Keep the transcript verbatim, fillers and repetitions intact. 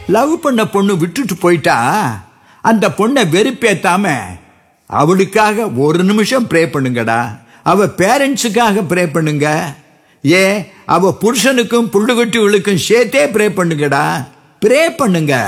Love பண்ண பொண்ணு விட்டுட்டு போயிட்டா அந்த பொண்ணை வெறுப்பேத்தாம அவளுக்காக ஒரு நிமிஷம் ப்ரே பண்ணுங்கடா. அவ பேரண்ட்ஸுக்காக ப்ரே பண்ணுங்க. ஏ அவ புருஷனுக்கும் புள்ளுகுட்டிகளுக்கும் சேர்த்தே ப்ரே பண்ணுங்கடா. ப்ரே பண்ணுங்க.